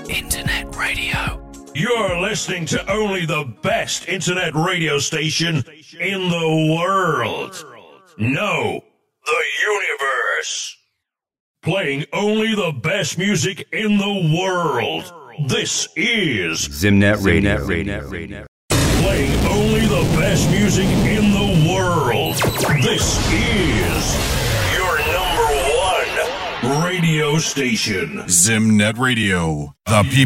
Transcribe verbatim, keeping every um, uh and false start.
Internet radio. You're listening to only the best internet radio station in the world. No, the universe. Playing only the best music in the world. This is Zimnet Radio. Zimnet Radio. Playing only the best music in the world. This is your number one radio station. Zimnet Radio. The people.